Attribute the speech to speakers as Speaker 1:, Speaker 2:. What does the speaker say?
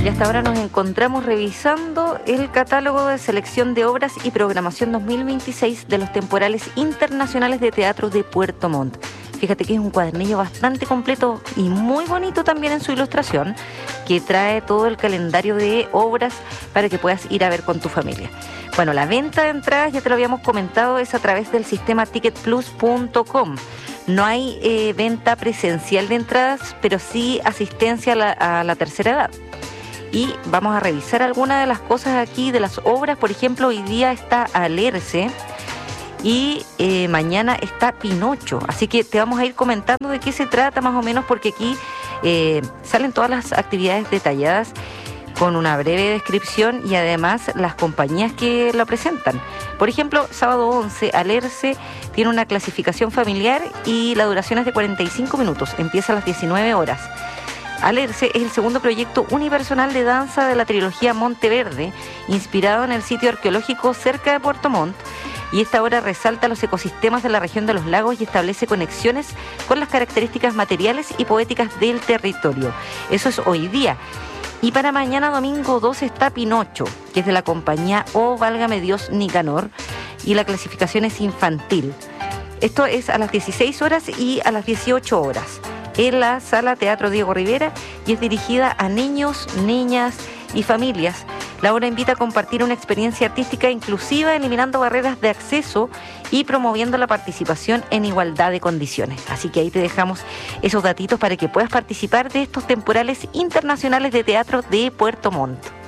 Speaker 1: hasta ahora nos encontramos revisando el catálogo de selección de obras y programación 2026 de los temporales internacionales de teatro de Puerto Montt. Fíjate que es un cuadernillo bastante completo y muy bonito también en su ilustración, que trae todo el calendario de obras para que puedas ir a ver con tu familia. Bueno, la venta de entradas, ya te lo habíamos comentado, es a través del sistema ticketplus.com. No hay venta presencial de entradas, pero sí asistencia a la tercera edad. Y vamos a revisar algunas de las cosas aquí de las obras. Por ejemplo, hoy día está Alerce y mañana está Pinocho. Así que te vamos a ir comentando de qué se trata más o menos, porque aquí salen todas las actividades detalladas con una breve descripción y además las compañías que lo presentan. Por ejemplo, sábado 11, Alerce tiene una clasificación familiar y la duración es de 45 minutos, empieza a las 19 horas. Alerce es el segundo proyecto unipersonal de danza de la trilogía Monteverde, inspirado en el sitio arqueológico cerca de Puerto Montt, y esta obra resalta los ecosistemas de la región de los lagos y establece conexiones con las características materiales y poéticas del territorio. Eso es hoy día. Y para mañana domingo 12 está Pinocho, que es de la compañía Oh Válgame Dios Nicanor, y la clasificación es infantil. Esto es a las 16 horas y a las 18 horas en la Sala Teatro Diego Rivera, y es dirigida a niños, niñas y familias. La obra invita a compartir una experiencia artística inclusiva, eliminando barreras de acceso y promoviendo la participación en igualdad de condiciones. Así que ahí te dejamos esos datitos para que puedas participar de estos temporales internacionales de teatro de Puerto Montt.